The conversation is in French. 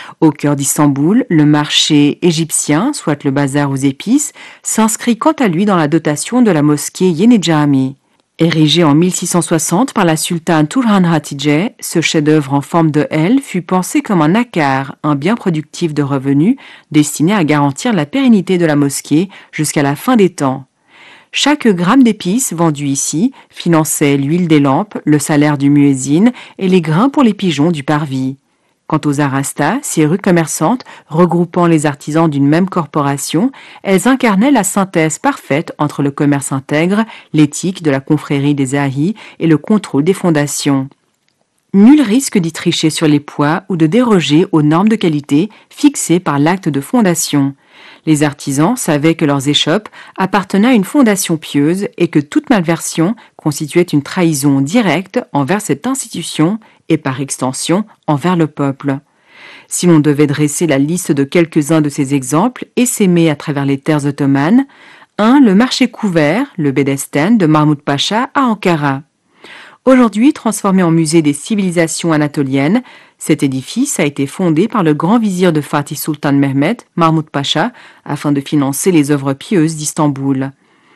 Au cœur d'Istanbul, le marché égyptien, soit le bazar aux épices, s'inscrit quant à lui dans la dotation de la mosquée Yeni Cami. Érigé en 1660 par la sultane Turhan Hatice, ce chef-d'œuvre en forme de L fut pensé comme un akar, un bien productif de revenus destiné à garantir la pérennité de la mosquée jusqu'à la fin des temps. Chaque gramme d'épices vendu ici finançait l'huile des lampes, le salaire du muezzin et les grains pour les pigeons du parvis. Quant aux Arastas, ces rues commerçantes regroupant les artisans d'une même corporation, elles incarnaient la synthèse parfaite entre le commerce intègre, l'éthique de la confrérie des Ahis et le contrôle des fondations. Nul risque d'y tricher sur les poids ou de déroger aux normes de qualité fixées par l'acte de fondation. Les artisans savaient que leurs échoppes appartenaient à une fondation pieuse et que toute malversion constituait une trahison directe envers cette institution et par extension envers le peuple. Si l'on devait dresser la liste de quelques-uns de ces exemples essaimés à travers les terres ottomanes, 1. Le marché couvert, le Bedesten de Mahmoud Pacha à Ankara. Aujourd'hui transformé en musée des civilisations anatoliennes, cet édifice a été fondé par le grand vizir de Fatih Sultan Mehmet, Mahmoud Pacha, afin de financer les œuvres pieuses d'Istanbul.